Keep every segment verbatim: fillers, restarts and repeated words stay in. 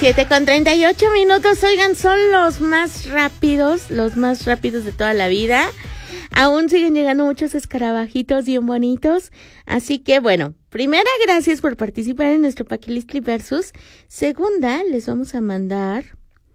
siete con treinta y ocho minutos, oigan, son los más rápidos, los más rápidos de toda la vida. Aún siguen llegando muchos escarabajitos bien bonitos. Así que, bueno, primera, gracias por participar en nuestro Paquilistli Versus. Segunda, les vamos a mandar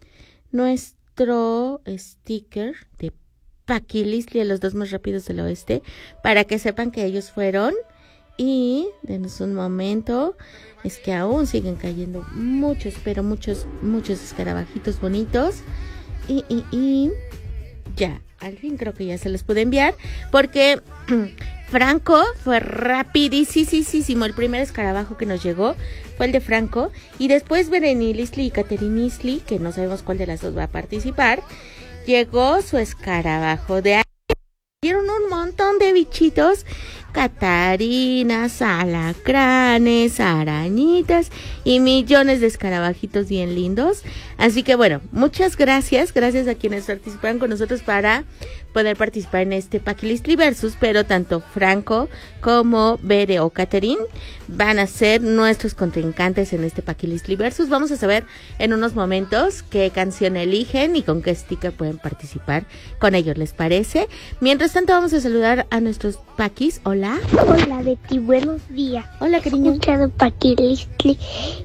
nuestro sticker de Paquilistli a los dos más rápidos del oeste, para que sepan que ellos fueron. Y, denos un momento, es que aún siguen cayendo muchos, pero muchos, muchos escarabajitos bonitos. Y, y, y, ya. Al fin creo que ya se les puede enviar, porque Franco fue rapidísimo. El primer escarabajo que nos llegó fue el de Franco, y después Berenilisli y Caterinizli, que no sabemos cuál de las dos va a participar, llegó su escarabajo de ahí. Dieron un montón de bichitos, catarinas, alacranes, arañitas y millones de escarabajitos bien lindos. Así que bueno, muchas gracias, gracias a quienes participaron con nosotros para poder participar en este Paquilistli Versus, pero tanto Franco como Bere o Caterín van a ser nuestros contrincantes en este Paquilistli Versus. Vamos a saber en unos momentos qué canción eligen y con qué sticker pueden participar con ellos, ¿les parece? Mientras tanto vamos a saludar a nuestros paquis. Hola. Hola Betty, buenos días. Hola, cariño. He escuchado Paquilistli.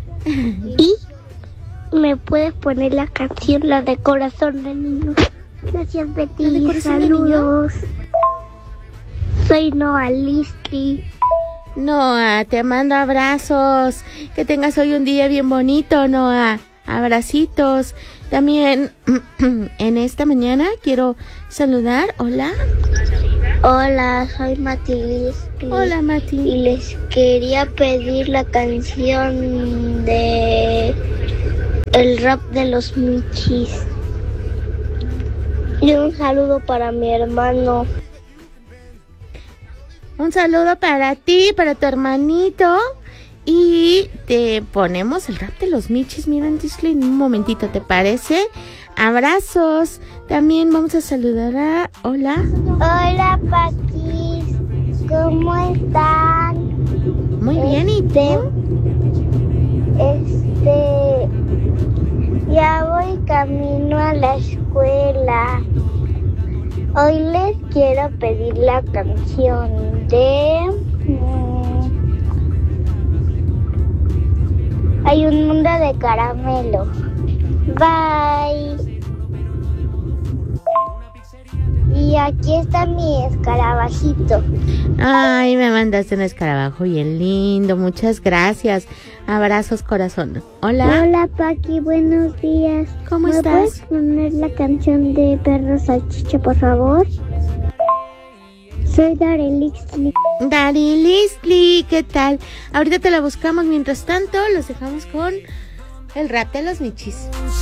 Y me puedes poner la canción, la de Corazón de Niño. Gracias Betty, saludos. Soy Noah Listli. Noah, te mando abrazos. Que tengas hoy un día bien bonito, Noah. Abracitos. También en esta mañana quiero saludar. Hola. Hola, soy Mati Listli. Hola, Mati. Y les quería pedir la canción de El Rap de los Michis. Y un saludo para mi hermano. Un saludo para ti, para tu hermanito. Y te ponemos el rap de los Michis, miren, Disney, en un momentito, ¿te parece? Abrazos. También vamos a saludar a... Hola. Hola, Paquis. ¿Cómo están? Muy bien, ¿y tú? Este... Ya voy camino a la escuela. Hoy les quiero pedir la canción de... Hay un mundo de caramelo. Bye. Y aquí está mi escarabajito. Ay, me mandaste un escarabajo bien lindo. Muchas gracias. Abrazos, corazón. Hola. Hola, Paqui. Buenos días. ¿Cómo ¿Me estás? puedes poner la canción de Perro Salchicha, por favor? Soy Darilixli. Darilixli, ¿qué tal? Ahorita te la buscamos. Mientras tanto, los dejamos con el rap de los Michis.